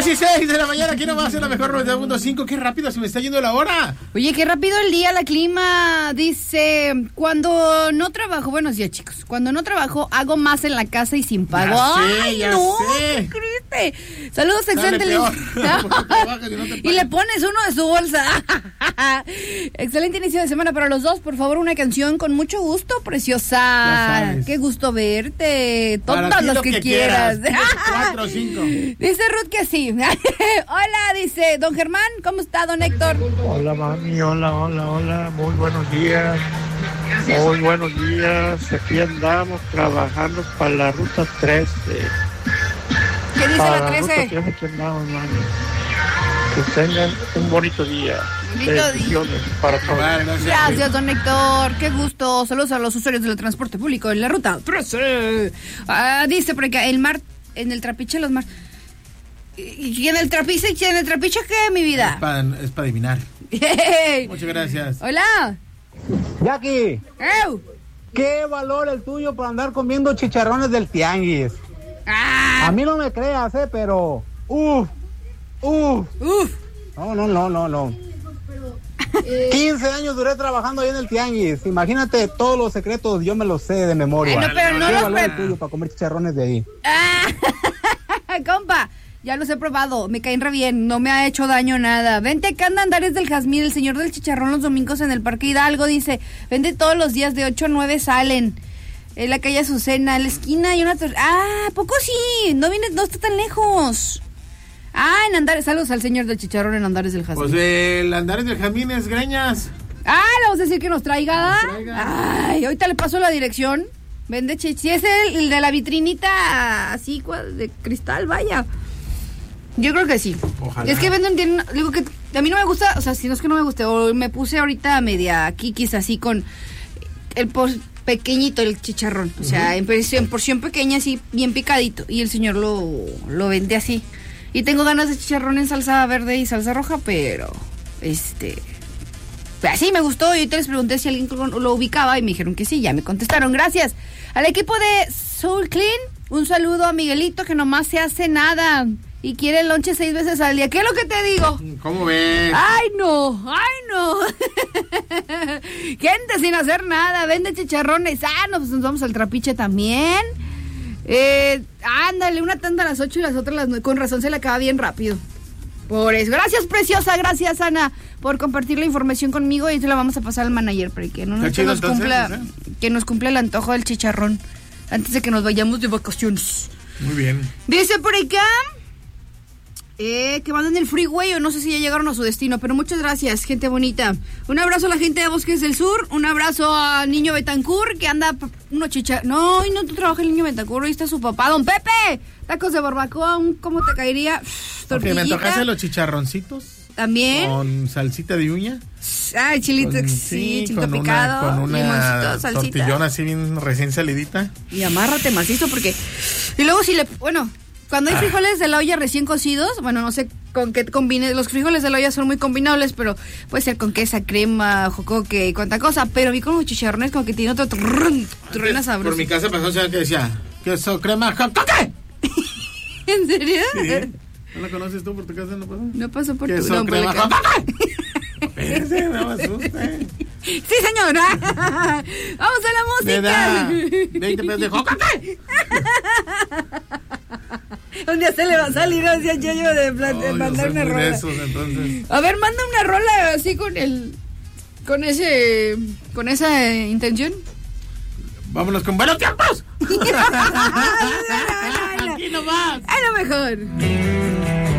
10:16 de la mañana, aquí nomás en la mejor 90.5. Qué rápido se me está yendo la hora. Oye, qué rápido el día, la clima. Dice, cuando no trabajo, buenos días, chicos. Cuando no trabajo, hago más en la casa y sin pago. Ya sé. ¿Qué creíste? Saludos, excelente. Y le pones uno de su bolsa. Excelente inicio de semana para los dos. Por favor, una canción con mucho gusto, preciosa. Qué gusto verte. Todas las que quieras. 4 o 5. Dice Ruth que sí. Hola, dice don Germán. ¿Cómo está, don Héctor? Hola, mami. Hola. Muy buenos días. Muy buenos días. Aquí andamos trabajando para la ruta 13. ¿Qué dice para la 13? Ruta 13 aquí andamos, mami. Que tengan un bonito día. Bendiciones para todos. Gracias, don Héctor. Qué gusto. Saludos a los usuarios del transporte público en la ruta 13. Dice por acá, en el trapiche los mar. ¿Y en el trapiche qué, mi vida? Es para adivinar. Muchas gracias. Hola. Jackie. ¡Ew! ¿Qué valor el tuyo para andar comiendo chicharrones del tianguis? A mí no me creas, pero... Uf. No. 15 años duré trabajando ahí en el tianguis. Imagínate, todos los secretos yo me los sé de memoria. Ay, no, pero no ¿Qué los valor el tuyo para comer chicharrones de ahí? Compa, ya los he probado, me caen re bien, no me ha hecho daño nada. Vente acá en Andares del Jazmín, el señor del chicharrón los domingos en el Parque Hidalgo, dice, vende todos los días de 8 a 9 salen. En la calle Azucena, en la esquina hay una... ¿poco sí? No está tan lejos. En Andares, saludos al señor del chicharrón en Andares del Jazmín. Pues el Andares del Jazmín es Greñas. Le vamos a decir que nos traiga. Ahorita le paso la dirección. Vende si es el de la vitrinita así de cristal, vaya. Yo creo que sí. Ojalá. Es que digo que a mí no me gusta, o sea, si no es que no me guste, o me puse ahorita media kikis así con el pequeñito, el chicharrón, o sea, en porción pequeña así, bien picadito, y el señor lo vende así. Y tengo ganas de chicharrón en salsa verde y salsa roja, pero así me gustó. Y ahorita les pregunté si alguien lo ubicaba y me dijeron que sí, ya me contestaron. Gracias al equipo de Soul Clean. Un saludo a Miguelito, que nomás se hace nada y quiere el lonche 6 veces al día. ¿Qué es lo que te digo? ¿Cómo ves? ¡Ay, no! Gente sin hacer nada, vende chicharrones. Pues nos vamos al trapiche también. Ándale, una tanda a las 8 y las otras a las 9. Con razón se le acaba bien rápido. Por eso. Gracias, preciosa. Gracias, Ana, por compartir la información conmigo. Y se la vamos a pasar al manager para que nos cumpla el antojo del chicharrón antes de que nos vayamos de vacaciones. Muy bien. Dice por acá que van en el freeway, o no sé si ya llegaron a su destino, pero muchas gracias, gente bonita. Un abrazo a la gente de Bosques del Sur, un abrazo al niño Betancourt, que anda no trabaja el niño Betancourt, ahí está su papá, don Pepe, tacos de barbacoa, ¿cómo te caería? Tortillita. Me tocaste los chicharroncitos. También. Con salsita de uña. Chilito, chilito picado, con una limoncito, salsita. Tortillón así bien recién salidita. Y amárrate macizo porque... Y luego cuando hay frijoles de la olla recién cocidos, bueno, no sé con qué combine, los frijoles de la olla son muy combinables, pero puede ser con queso, crema, jocoque y cuánta cosa, pero a mí con los chicharrones como que tiene otro truena sabroso. Por mi casa pasó que decía, queso, crema, jocoque. ¿En serio? Sí. ¿No la conoces tú por tu casa? ¿No pasó? No pasó por tu queso, crema, jocoque. Espérese, no me asuste. Sí, señora. Vamos a la música. Me da 20 pesos de jocoque. Un día se le va a salir así a Chayo de mandar una rola. Entonces. A ver, manda una rola así con esa intención. Vámonos con buenos tiempos. Aquí nomás. A lo mejor.